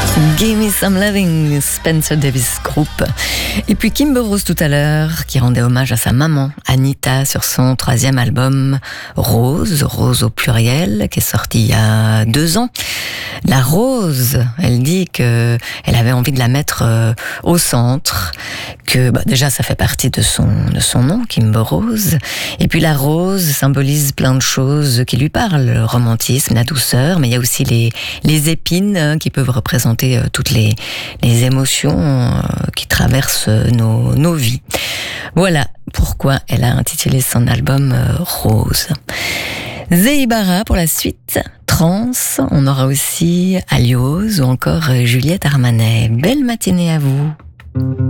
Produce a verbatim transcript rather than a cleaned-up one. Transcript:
Give Me Some Loving, Spencer Davis Group. Et puis Kimber Rose tout à l'heure, qui rendait hommage à sa maman, Anita, sur son troisième album Rose, Rose au pluriel, qui est sorti il y a deux ans. La rose, elle dit que elle avait envie de la mettre euh, au centre, que bah, déjà ça fait partie de son de son nom, Kimber Rose. Et puis la rose symbolise plein de choses qui lui parlent, le romantisme, la douceur, mais il y a aussi les les épines hein, qui peuvent représenter euh, toutes les les émotions euh, qui traversent nos nos vies. Voilà pourquoi elle a intitulé son album euh, Rose. Zeibara pour la suite, Trans, on aura aussi Alios ou encore Juliette Armanet. Belle matinée à vous.